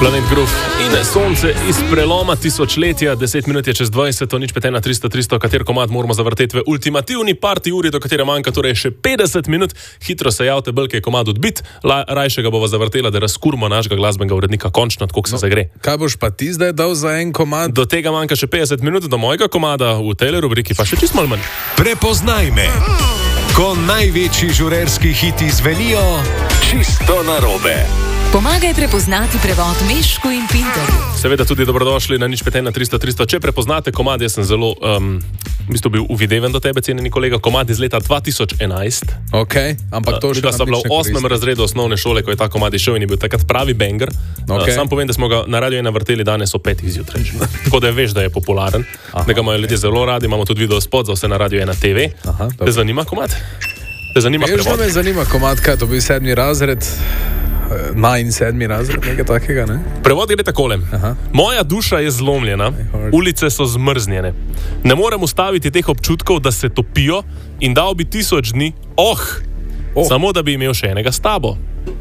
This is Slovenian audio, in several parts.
Planet Groove in sonce iz preloma tisočletja, 10 minut je čez 20, to nič pete na 300, kater komad moramo zavrteti v ultimativni party uri, do katere manjka torej še 50 minut. Hitro se javte, belke je komad odbit, rajšega bova zavrtela, da razkurmo našega glasbenega urednika končno, tako se zagre. Kaj boš pa ti zdaj dal za en komad? Do tega manjka še 50 minut, do mojega komada v tej rubriki pa še čist malo manj. Prepoznaj me, ko največji žurerski hiti zvenijo čisto narobe. Pomagaj prepoznati prevod Mešku in Pinterju. Seveda tudi dobrodošli na nič pete na 300. Če prepoznate komad, jaz sem zelo bil uvideven do tebe, cenjeni kolega, komad iz leta 2011. Ok, ampak to še sem bila v 8. razredu osnovne šole, ko je ta komad išel in je bil takrat pravi banger. Okay. Sam povem, da smo ga na Radio 1 vrteli danes o 5. zjutraj. Tako da veš, da je popularen. Da ga imajo ljudje zelo radi, imamo tudi video spot za vse na Radio 1 TV. Te zanima komad? Te zanima prevod? Me zanima komad, kaj to bil 7. razred. In 7. razred, nekaj takega, ne? Prevod gre takole. Moja duša je zlomljena, ulice so zmrznjene. Ne morem ustaviti teh občutkov, da se topijo in dal bi 1000 dni, samo da bi imel še enega s tabo.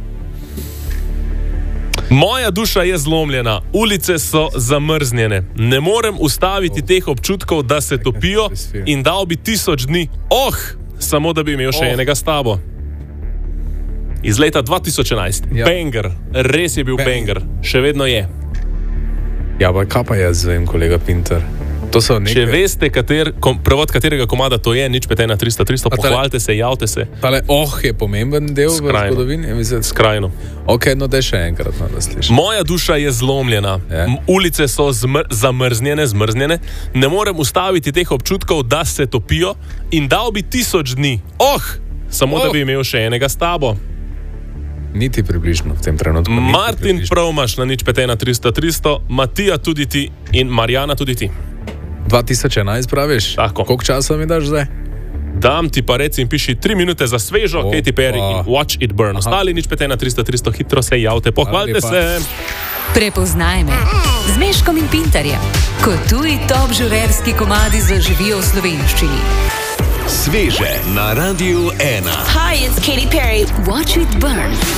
Moja duša je zlomljena, ulice so zamrznjene. Ne morem ustaviti teh občutkov, da se topijo in dal bi 1000 dni, samo da bi imel še enega s tabo. Iz leta 2011. Ja. Banger. Res je bil banger. Še vedno je. Ja, pa kaj pa jaz vem, kolega Pinter? To so nekaj... Če veste, prevod katerega komada to je, nič pete na 300, pohvalite se, javte se. Tale je pomemben del v zgodovini? Skrajno. Ok, no daj še enkrat, da slišim. Moja duša je zlomljena. Ulice so zmrznjene. Ne morem ustaviti teh občutkov, da se topijo in dal bi 1000 dni. Samo da bi imel še enega s tabo. Niti približno v tem trenutku. Martin Provmaš na nič pete na 300, Matija tudi ti in Marjana tudi ti. 2011 praviš? Tako. Koliko časa mi daš zdaj? Dam ti pa reci in piši 3 minute za svežo Katy Perry in Watch It Burn. Ostali nič pete na 300, hitro se javte, pohvalite se. Prepoznaj me z Meškom in Pinterjem, ko tuji top žurerski komadi zaživijo v slovenščini. Sveže na Radio 1. Hi, it's Katy Perry. Watch It Burn.